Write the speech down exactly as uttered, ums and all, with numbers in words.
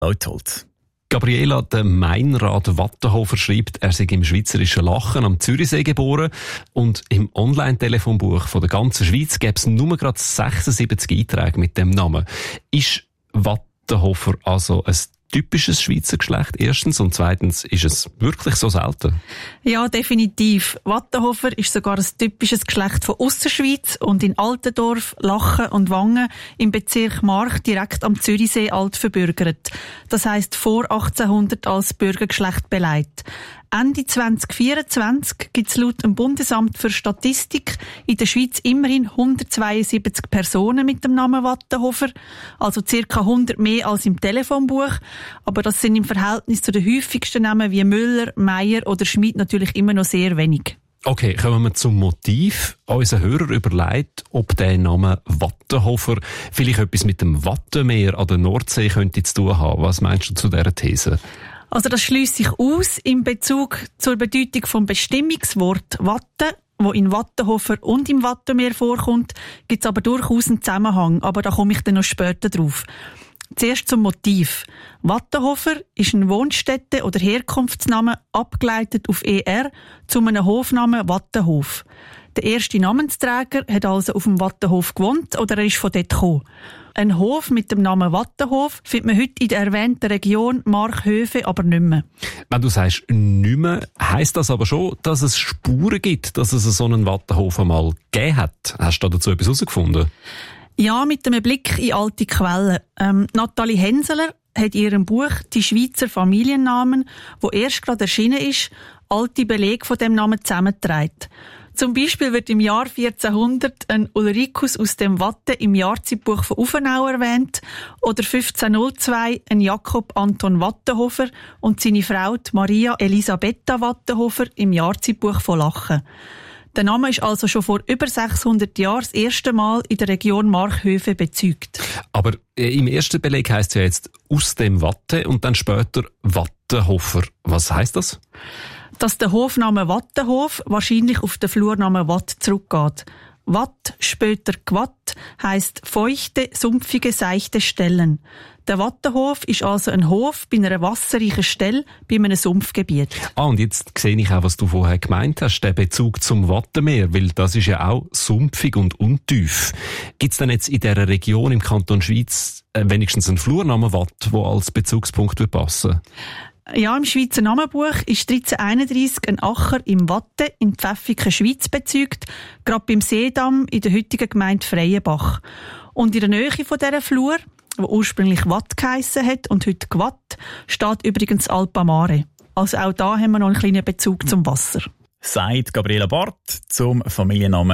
Leuthold. Gabriela, der Meinrad Wattenhofer schreibt, er sei im schweizerischen Lachen am Zürichsee geboren und im Online-Telefonbuch von der ganzen Schweiz gäbe es nur gerade sechsundsiebzig Einträge mit dem Namen. Ist Wattenhofer also ein typisches Schweizer Geschlecht erstens und zweitens ist es wirklich so selten? Ja, definitiv. Wattenhofer ist sogar ein typisches Geschlecht von Ausserschweiz und in Altendorf, Lachen und Wangen im Bezirk Mark direkt am Zürichsee alt verbürgert. Das heisst vor achtzehnhundert als Bürgergeschlecht beleidigt. Ende zwanzig vierundzwanzig gibt es laut dem Bundesamt für Statistik in der Schweiz immerhin hundertzweiundsiebzig Personen mit dem Namen Wattenhofer, also circa hundert mehr als im Telefonbuch. Aber das sind im Verhältnis zu den häufigsten Namen wie Müller, Meier oder Schmid natürlich immer noch sehr wenig. Okay, kommen wir zum Motiv. Unser Hörer überlegt, ob der Name Wattenhofer vielleicht etwas mit dem Wattenmeer an der Nordsee könnte zu tun haben. Was meinst du zu dieser These? Also das schliesst sich aus in Bezug zur Bedeutung vom Bestimmungswort Watte, wo in Wattenhofer und im Wattenmeer vorkommt, gibt es aber durchaus einen Zusammenhang, aber da komme ich dann noch später drauf. Zuerst zum Motiv. Wattenhofer ist ein Wohnstätte- oder Herkunftsname, abgeleitet auf er, zu einem Hofnamen Wattenhof. Der erste Namensträger hat also auf dem Wattenhof gewohnt oder er ist von dort gekommen. Ein Hof mit dem Namen Wattenhof findet man heute in der erwähnten Region Markhöfe aber nicht mehr. Wenn du sagst nicht mehr, heisst das aber schon, dass es Spuren gibt, dass es so einen Wattenhof einmal gegeben hat. Hast du dazu etwas herausgefunden? Ja, mit einem Blick in alte Quellen. Ähm, Nathalie Henseler hat in ihrem Buch «Die Schweizer Familiennamen», wo erst gerade erschienen ist, alte Belege von dem Namen zusammengetragen. Zum Beispiel wird im Jahr vierzehnhundert ein Ulricus aus dem Watte im Jahrzeitbuch von Uffenau erwähnt oder fünfzehnhundertzwei ein Jakob Anton Wattenhofer und seine Frau Maria Elisabetta Wattenhofer im Jahrzeitbuch von Lachen. Der Name ist also schon vor über sechshundert Jahren das erste Mal in der Region Markhöfe bezeugt. Aber im ersten Beleg heisst es ja jetzt «aus dem Watte» und dann später «Wattenhofer». Was heisst das? Dass der Hofname Wattenhof wahrscheinlich auf den Flurnamen Watt zurückgeht. Watt, später Gwatt, heisst feuchte, sumpfige, seichte Stellen. Der Wattenhof ist also ein Hof bei einer wasserreichen Stelle bei einem Sumpfgebiet. Ah, und jetzt sehe ich auch, was du vorher gemeint hast, der Bezug zum Wattenmeer, weil das ist ja auch sumpfig und untief. Gibt es denn jetzt in dieser Region im Kanton Schweiz äh, wenigstens einen Flurnamen Watt, der als Bezugspunkt wird passen? Ja, im Schweizer Namenbuch ist dreizehnhunderteinunddreissig ein Acher im Watte in Pfäffiken, Schweiz bezeugt, gerade beim Seedamm in der heutigen Gemeinde Freienbach. Und in der Nähe von dieser Flur, wo ursprünglich Watt geheissen hat und heute Gwatt, steht übrigens Alpamare. Also auch da haben wir noch einen kleinen Bezug zum Wasser. Sagt Gabriela Barth zum Familiennamen